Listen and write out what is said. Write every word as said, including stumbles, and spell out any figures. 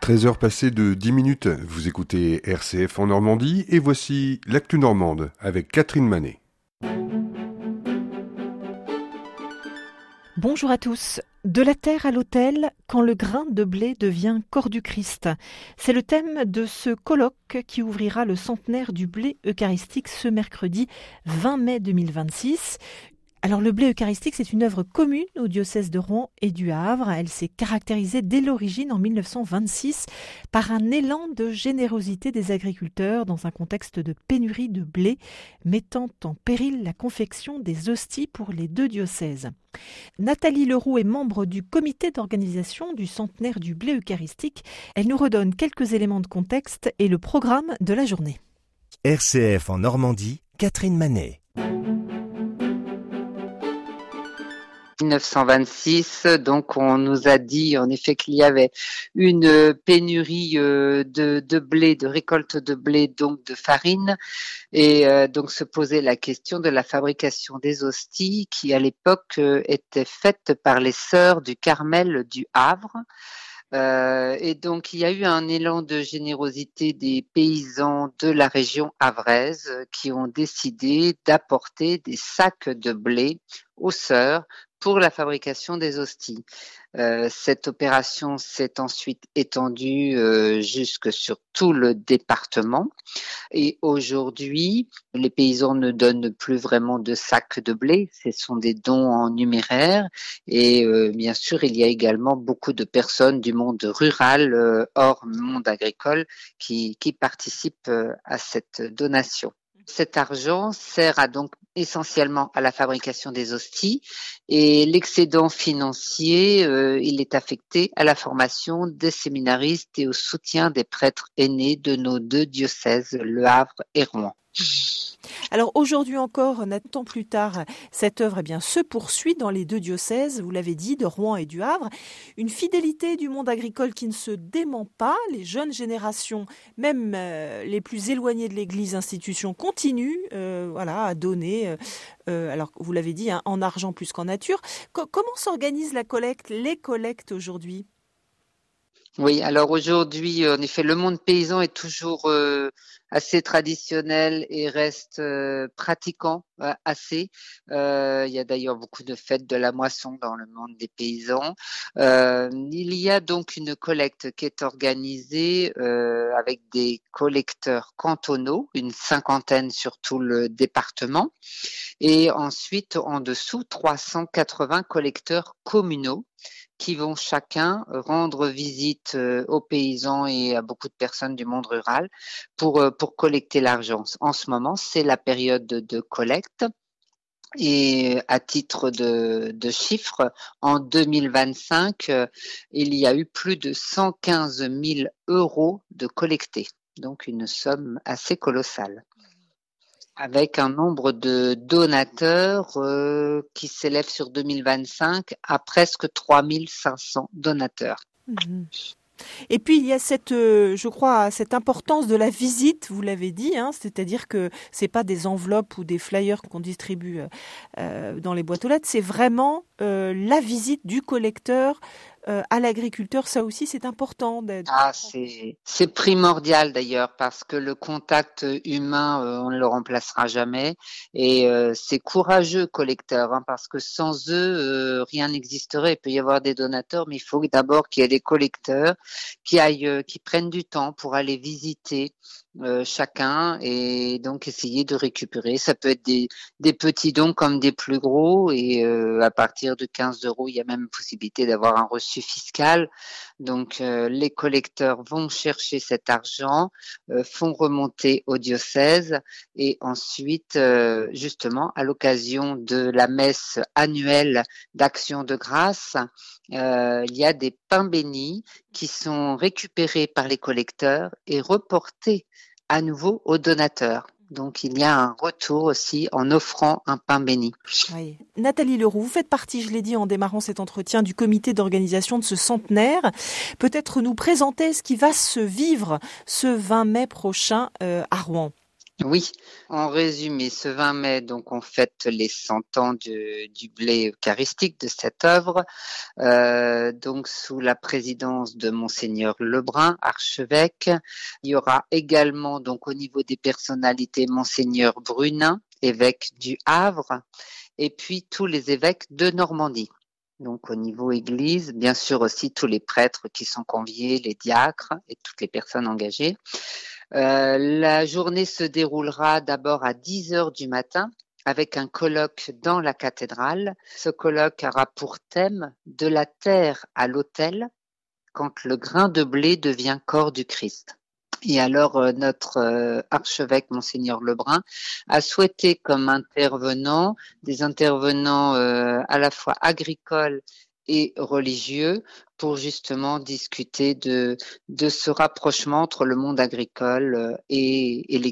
treize heures passées de dix minutes, vous écoutez R C F en Normandie et voici l'actu normande avec Catherine Manet. Bonjour à tous. De la terre à l'autel, quand le grain de blé devient corps du Christ. C'est le thème de ce colloque qui ouvrira le centenaire du blé eucharistique ce mercredi vingt mai deux mille vingt-six. Alors le blé eucharistique, c'est une œuvre commune au diocèse de Rouen et du Havre. Elle s'est caractérisée dès l'origine en mille neuf cent vingt-six par un élan de générosité des agriculteurs dans un contexte de pénurie de blé, mettant en péril la confection des hosties pour les deux diocèses. Nathalie Leroux est membre du comité d'organisation du centenaire du blé eucharistique. Elle nous redonne quelques éléments de contexte et le programme de la journée. R C F en Normandie, Catherine Manet. mille neuf cent vingt-six, donc on nous a dit en effet qu'il y avait une pénurie de, de blé, de récolte de blé, donc de farine, et euh, donc se posait la question de la fabrication des hosties qui à l'époque étaient faites par les sœurs du Carmel du Havre. Euh, et donc, il y a eu un élan de générosité des paysans de la région havraise qui ont décidé d'apporter des sacs de blé aux sœurs pour la fabrication des hosties. Euh, cette opération s'est ensuite étendue euh, jusque sur tout le département. Et aujourd'hui, les paysans ne donnent plus vraiment de sacs de blé, ce sont des dons en numéraire. Et euh, bien sûr, il y a également beaucoup de personnes du monde rural, euh, hors monde agricole, qui, qui participent euh, à cette donation. Cet argent sert à donc essentiellement à la fabrication des hosties et l'excédent financier, euh, il est affecté à la formation des séminaristes et au soutien des prêtres aînés de nos deux diocèses, Le Havre et Rouen. Alors aujourd'hui encore, neuf ans plus tard, cette œuvre eh bien, se poursuit dans les deux diocèses, vous l'avez dit, de Rouen et du Havre. Une fidélité du monde agricole qui ne se dément pas. Les jeunes générations, même euh, les plus éloignées de l'Église institution, continuent euh, voilà, à donner, euh, alors vous l'avez dit, hein, en argent plus qu'en nature. Co- comment s'organise la collecte, les collectes aujourd'hui ? Oui, alors aujourd'hui, en effet, le monde paysan est toujours euh, assez traditionnel et reste euh, pratiquant euh, assez. Euh, il y a d'ailleurs beaucoup de fêtes de la moisson dans le monde des paysans. Euh, il y a donc une collecte qui est organisée euh, avec des collecteurs cantonaux, une cinquantaine sur tout le département, et ensuite en dessous, trois cent quatre-vingts collecteurs communaux qui vont chacun rendre visite aux paysans et à beaucoup de personnes du monde rural pour, pour collecter l'argent. En ce moment, c'est la période de, de collecte. Et à titre de, de chiffres, en deux mille vingt-cinq, il y a eu plus de cent quinze mille euros de collectés. Donc une somme assez colossale, avec un nombre de donateurs euh, qui s'élève sur deux mille vingt-cinq à presque trois mille cinq cents donateurs. Mmh. Et puis il y a cette, euh, je crois, cette importance de la visite, vous l'avez dit, hein, c'est-à-dire que c'est pas des enveloppes ou des flyers qu'on distribue euh, dans les boîtes aux lettres, c'est vraiment euh, la visite du collecteur euh, à l'agriculteur. Ça aussi, c'est important. D'être... Ah, c'est c'est primordial d'ailleurs parce que le contact humain, euh, on ne le remplacera jamais. Et euh, c'est courageux collecteurs, hein, parce que sans eux, euh, rien n'existerait. Il peut y avoir des donateurs, mais il faut d'abord qu'il y ait des collecteurs qui aillent, euh, qui prennent du temps pour aller visiter euh, chacun et donc essayer de récupérer. Ça peut être des des petits dons comme des plus gros, et euh, à partir de quinze euros, il y a même possibilité d'avoir un reçu fiscal. Donc euh, les collecteurs vont chercher cet argent, euh, font remonter au diocèse, et ensuite euh, justement à l'occasion de la messe annuelle d'Action de grâce, euh, il y a des pains bénis qui sont récupérés par les collecteurs et reportés à nouveau aux donateurs. Donc, il y a un retour aussi en offrant un pain béni. Oui. Nathalie Leroux, vous faites partie, je l'ai dit en démarrant cet entretien, du comité d'organisation de ce centenaire. Peut-être nous présenter ce qui va se vivre ce vingt mai prochain euh, à Rouen. Oui, en résumé, ce vingt mai, donc on fête les cent ans du, du blé eucharistique, de cette œuvre, euh, donc sous la présidence de Monseigneur Lebrun, archevêque. Il y aura également, donc au niveau des personnalités, Monseigneur Brunin, évêque du Havre, et puis tous les évêques de Normandie. Donc au niveau église, bien sûr aussi tous les prêtres qui sont conviés, les diacres et toutes les personnes engagées. Euh, la journée se déroulera d'abord à dix heures du matin avec un colloque dans la cathédrale. Ce colloque aura pour thème « De la terre à l'autel, quand le grain de blé devient corps du Christ ». Et alors euh, notre euh, archevêque Monseigneur Lebrun a souhaité comme intervenants des intervenants euh, à la fois agricoles et religieux pour justement discuter de, de ce rapprochement entre le monde agricole et, et l'Église.